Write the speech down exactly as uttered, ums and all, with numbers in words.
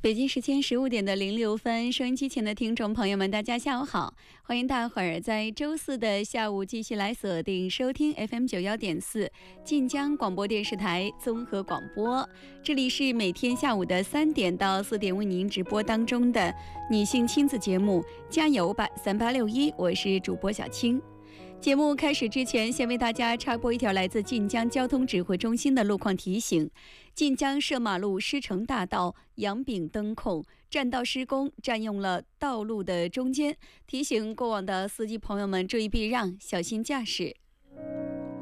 北京时间十五点的零六分，收音机前的听众朋友们，大家下午好！欢迎大伙儿在周四的下午继续来锁定收听 F M 九幺点四晋江广播电视台综合广播。这里是每天下午的三点到四点为您直播当中的女性亲子节目《加油吧三八六一》，我是主播小青。节目开始之前，先为大家插播一条来自晋江交通指挥中心的路况提醒：晋江射马路狮城大道杨炳灯控占道施工，占用了道路的中间，提醒过往的司机朋友们注意避让，小心驾驶。